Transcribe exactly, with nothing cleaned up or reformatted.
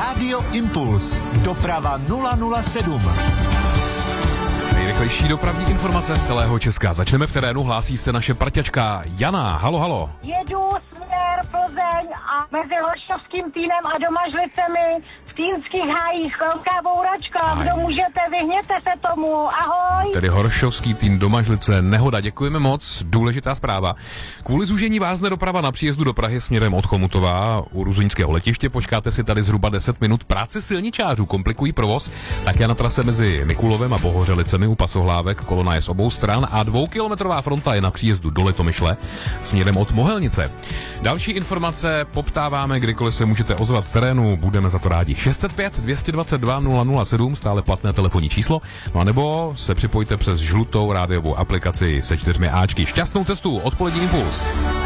Rádio Impuls. Doprava nula nula sedm. Nejrychlejší dopravní informace z celého Česka. Začneme v terénu, hlásí se naše parťačka Jana. Halo, halo. Jedu směr Plzeň a mezi Horšovským Týnem a Domažlicemi v Týnských hájích velká bouračka. Aj. Kdo můžete, vyhněte se tomu. Ahoj. Tedy Horšovský Tým, Domažlice, nehoda. Děkujeme moc. Důležitá zpráva. Kvůli zúžení vázne doprava na příjezdu do Prahy směrem od Chomutova u Ruzyňského letiště. Počkáte si tady zhruba deset minut. Práce silničářů komplikují provoz. Také na trase mezi Mikulovem a Bohořelicemi u Pasohlávek kolona je z obou stran a dvoukilometrová fronta je na příjezdu do Litomyšle směrem od Mohelnice. Další informace poptáváme, kdykoliv se můžete ozvat z terénu, budeme za to rádi. šest set pět, dvě stě dvacet dva, nula nula sedm, stále platné telefonní číslo, no a nebo se připojte přes žlutou rádiovou aplikaci se čtyřmi áčky. Šťastnou cestu, odpolední Impuls.